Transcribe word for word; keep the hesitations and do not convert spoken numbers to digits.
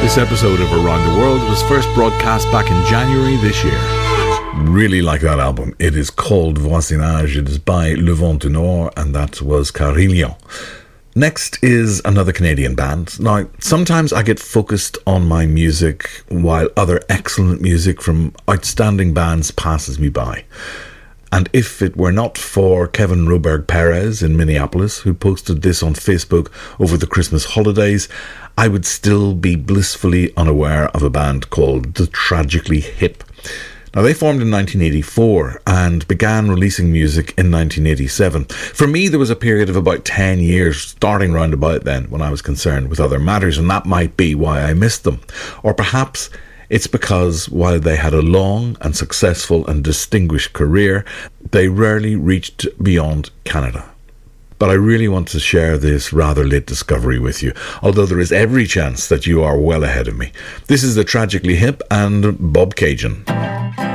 This episode of Around the World was first broadcast back in January this year. Really like that album. It is called Voisinage. It is by Le Vent du Nord, and that was Carillon. Next is another Canadian band. Now, sometimes I get focused on my music while other excellent music from outstanding bands passes me by. And if it were not for Kevin Roberg Perez in Minneapolis, who posted this on Facebook over the Christmas holidays, I would still be blissfully unaware of a band called The Tragically Hip. Now, they formed in nineteen eighty-four and began releasing music in nineteen eighty-seven. For me, there was a period of about ten years, starting round about then, when I was concerned with other matters, and that might be why I missed them. Or perhaps it's because while they had a long and successful and distinguished career, they rarely reached beyond Canada. But I really want to share this rather late discovery with you, although there is every chance that you are well ahead of me. This is The Tragically Hip and Bob Cajun.